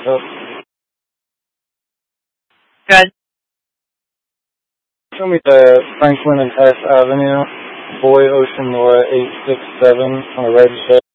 backup. Good. Show me the Franklin and Hess Avenue, Boy Ocean Nora 867 on the right side.